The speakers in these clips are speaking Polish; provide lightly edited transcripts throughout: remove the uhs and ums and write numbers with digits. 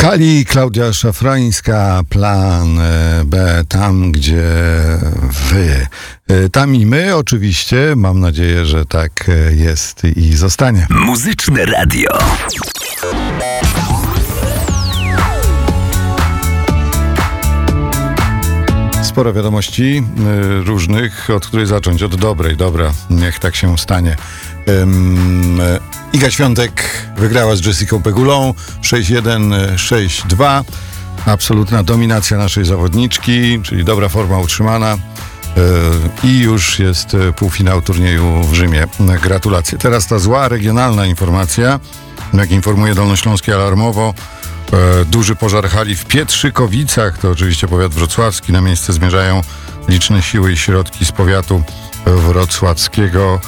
Kali, Klaudia Szafrańska, plan B, tam gdzie wy. Tam i my oczywiście, mam nadzieję, że tak jest i zostanie. Muzyczne radio. Sporo wiadomości różnych, od której zacząć? Od dobrej, dobra, niech tak się stanie. Iga Świątek wygrała z Jessicą Pegulą 6-1, 6-2. Absolutna dominacja naszej zawodniczki, czyli dobra forma utrzymana. I już jest półfinał turnieju w Rzymie. Gratulacje. Teraz ta zła regionalna informacja, jak informuje Dolnośląskie Alarmowo. Duży pożar hali w Pietrzykowicach, to oczywiście powiat wrocławski. Na miejsce zmierzają liczne siły i środki z powiatu wrocławskiego.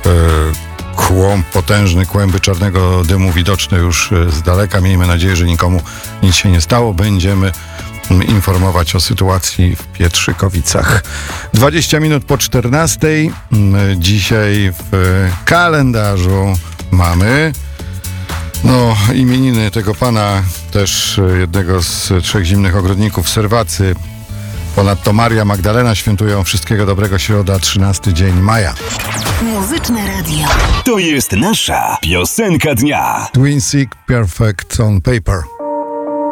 Potężne kłęby czarnego dymu widoczne już z daleka. Miejmy nadzieję, że nikomu nic się nie stało. Będziemy informować o sytuacji w Pietrzykowicach. 20 minut po 14. Dzisiaj w kalendarzu mamy imieniny tego pana, też jednego z trzech zimnych ogrodników, Serwacy. Ponadto Maria Magdalena świętują. Wszystkiego dobrego, środa, 13 dzień maja. Muzyczne radio. To jest nasza piosenka dnia. Twin Sick Perfect on Paper.